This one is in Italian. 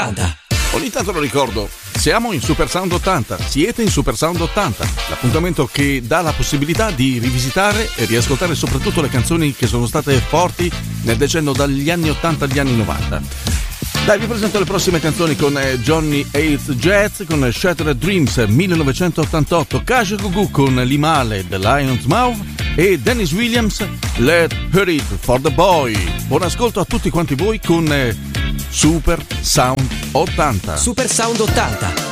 Ogni tanto lo ricordo, siamo in Super Sound 80, siete in Super Sound 80, l'appuntamento che dà la possibilità di rivisitare e riascoltare soprattutto le canzoni che sono state forti nel decennio dagli anni 80 agli anni 90. Dai, vi presento le prossime canzoni con Johnny Ace Jazz con Shattered Dreams 1988, Kaja Gugu con Limale The Lion's Mouth e Dennis Williams Let Her It for the Boy. Buon ascolto a tutti quanti voi con Super Sound 80. Super Sound 80.